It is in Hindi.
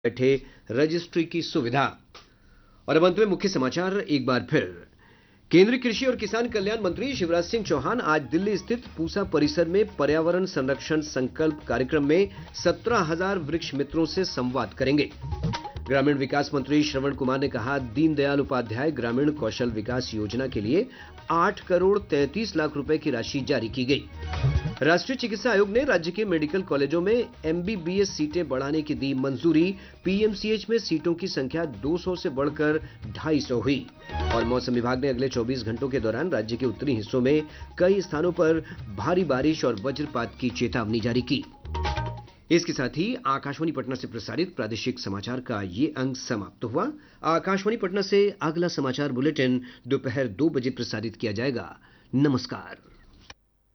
बैठे रजिस्ट्री की सुविधा। और अब अंत में मुख्य समाचार एक बार फिर। केंद्रीय कृषि और किसान कल्याण मंत्री शिवराज सिंह चौहान आज दिल्ली स्थित पूसा परिसर में पर्यावरण संरक्षण संकल्प कार्यक्रम में 17,000 वृक्ष मित्रों से संवाद करेंगे। ग्रामीण विकास मंत्री श्रवण कुमार ने कहा, दीनदयाल उपाध्याय ग्रामीण कौशल विकास योजना के लिए 8 करोड़ 33 लाख रुपए की राशि जारी की गई। राष्ट्रीय चिकित्सा आयोग ने राज्य के मेडिकल कॉलेजों में एमबीबीएस सीटें बढ़ाने की दी मंजूरी। पीएमसीएच में सीटों की संख्या 200 से बढ़कर 250 हुई। और मौसम विभाग ने अगले 24 घंटों के दौरान राज्य के उत्तरी हिस्सों में कई स्थानों पर भारी बारिश और वज्रपात की चेतावनी जारी की। इसके साथ ही आकाशवाणी पटना से प्रसारित प्रादेशिक समाचार का ये अंक समाप्त हुआ। आकाशवाणी पटना से अगला समाचार बुलेटिन दोपहर 2 बजे प्रसारित किया जाएगा। नमस्कार।